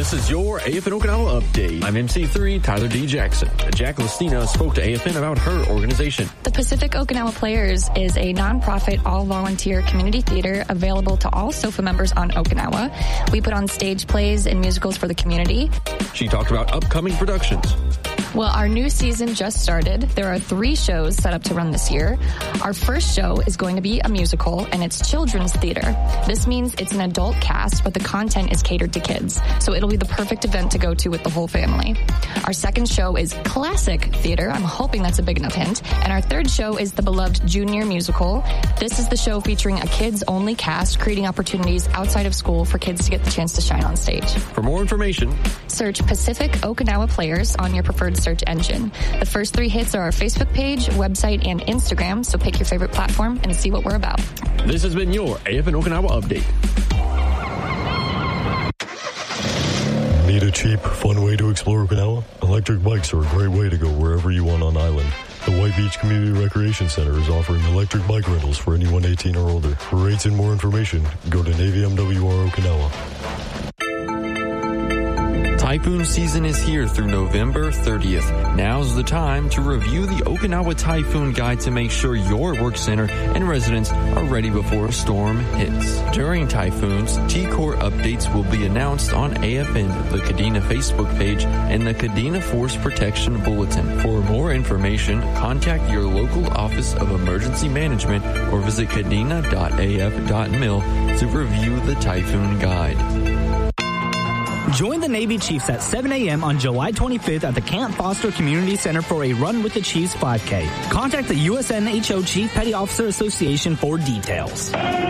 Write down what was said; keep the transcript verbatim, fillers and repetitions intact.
This is your A F N Okinawa update. I'm M C three, Tyler D. Jackson. Jack Listina spoke to A F N about her organization. The Pacific Okinawa Players is a nonprofit, all-volunteer community theater available to all SOFA members on Okinawa. We put on stage plays and musicals for the community. She talked about upcoming productions. Well, our new season just started. There are three shows set up to run this year. Our first show is going to be a musical, and it's children's theater. This means it's an adult cast, but the content is catered to kids. So it'll be the perfect event to go to with the whole family. Our second show is classic theater. I'm hoping that's a big enough hint. And our third show is the beloved junior musical. This is the show featuring a kids-only cast, creating opportunities outside of school for kids to get the chance to shine on stage. For more information, search Pacific Okinawa Players on your preferred search engine. The first three hits are our Facebook page, website, and Instagram, so pick your favorite platform and see what we're about. This has been your A F N Okinawa update. Need a cheap, fun way to explore Okinawa? Electric bikes are a great way to go wherever you want on island. The White Beach Community Recreation Center is offering electric bike rentals for anyone eighteen or older. For rates and more information, go to Navy M W R Okinawa. Typhoon season is here through November thirtieth. Now's the time to review the Okinawa Typhoon Guide to make sure your work center and residents are ready before a storm hits. During typhoons, T-Core updates will be announced on A F N, the Kadena Facebook page, and the Kadena Force Protection Bulletin. For more information, contact your local Office of Emergency Management or visit kadena dot a f dot mil to review the Typhoon Guide. Join the Navy Chiefs at seven a.m. on July twenty-fifth at the Camp Foster Community Center for a Run with the Chiefs five K. Contact the U S N H O Chief Petty Officer Association for details.